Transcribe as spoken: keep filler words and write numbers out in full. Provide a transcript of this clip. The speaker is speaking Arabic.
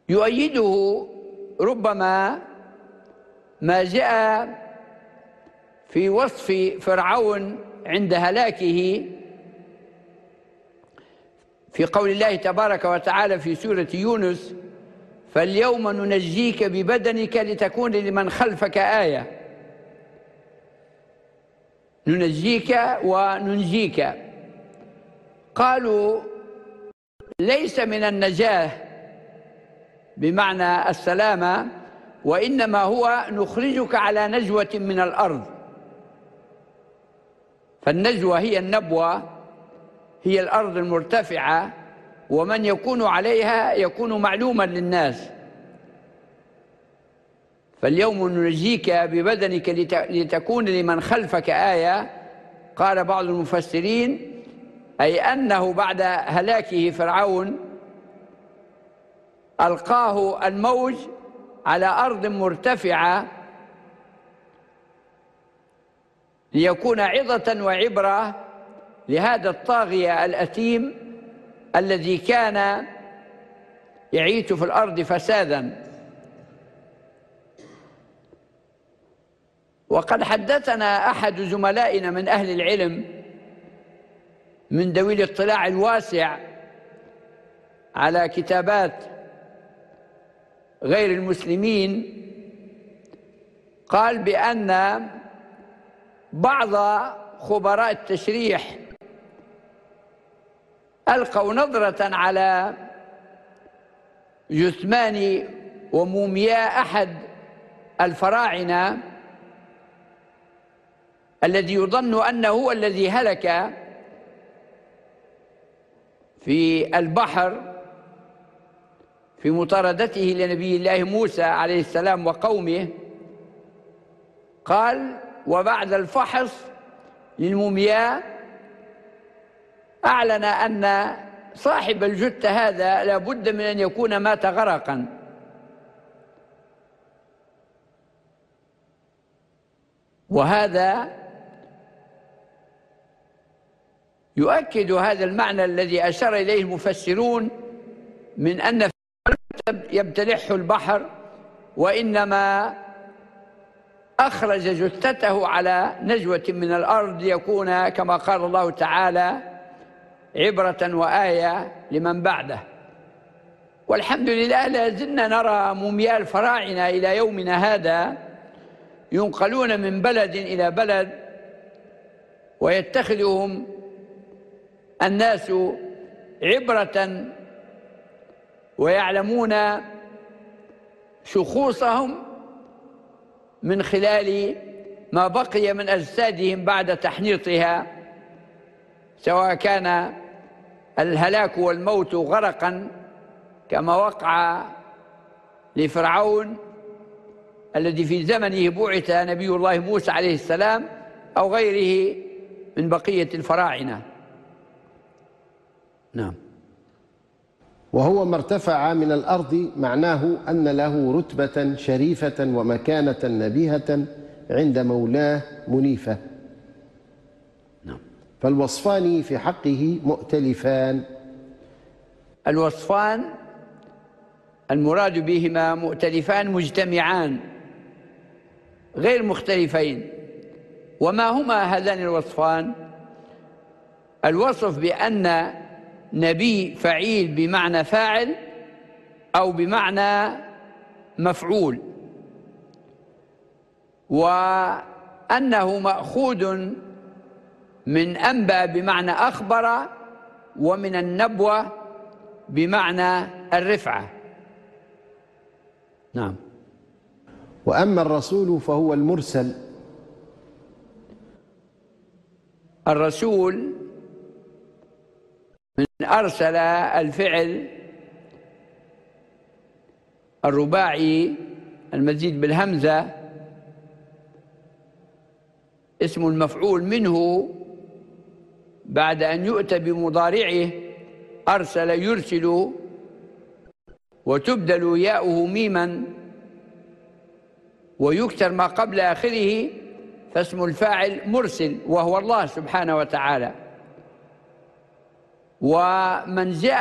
يؤيده ربما ما جاء في وصف فرعون عند هلاكه في قول الله تبارك وتعالى في سورة يونس: فاليوم ننجيك ببدنك لتكون لمن خلفك آية. ننجيك وننجيك. قالوا ليس من النجاة بمعنى السلامة، وإنما هو نخرجك على نجوة من الأرض. فالنجوة هي النبوة، هي الأرض المرتفعة، ومن يكون عليها يكون معلوما للناس. فاليوم ننجيك ببدنك لتكون لمن خلفك آية. قال بعض المفسرين أي أنه بعد هلاكه فرعون ألقاه الموج على أرض مرتفعة ليكون عظة وعبرة لهذا الطاغية الأثيم الذي كان يعيث في الأرض فسادا. وقد حدثنا أحد زملائنا من أهل العلم من ذوي الاطلاع الواسع على كتابات غير المسلمين، قال بأن بعض خبراء التشريح ألقوا نظرة على جثمان ومومياء أحد الفراعنة الذي يظن أنه هو الذي هلك في البحر في مطاردته لنبي الله موسى عليه السلام وقومه. قال: وبعد الفحص للمومياء أعلن أن صاحب الجثة هذا لابد من أن يكون مات غرقا. وهذا يؤكد هذا المعنى الذي أشار إليه المفسرون من أن يبتلعه البحر، وإنما أخرج جثته على نجوة من الأرض ليكون كما قال الله تعالى عبرة وآية لمن بعده. والحمد لله لا زلنا نرى مومياء الفراعنة إلى يومنا هذا ينقلون من بلد إلى بلد، ويتخذهم الناس عبرة ويعلمون شخوصهم من خلال ما بقي من أجسادهم بعد تحنيطها، سواء كان الهلاك والموت غرقا كما وقع لفرعون الذي في زمنه بعث نبي الله موسى عليه السلام، أو غيره من بقية الفراعنة. نعم. وهو ما ارتفع من الأرض معناه أن له رتبة شريفة ومكانة نبيهة عند مولاه منيفة. نعم. فالوصفان في حقه مؤتلفان. الوصفان المراد بهما مؤتلفان مجتمعان غير مختلفين. وما هما هذان الوصفان؟ الوصف بأن نبي فعيل بمعنى فاعل أو بمعنى مفعول، وأنه مأخوذ من أنبأ بمعنى أخبر، ومن النبوة بمعنى الرفعة. نعم. وأما الرسول فهو المرسل. الرسول من أرسل الفعل الرباعي المزيد بالهمزة اسم المفعول منه بعد أن يؤتى بمضارعه أرسل يرسل، وتبدل ياؤه ميما ويكسر ما قبل آخره، فاسم الفاعل مرسل وهو الله سبحانه وتعالى. ومن جاء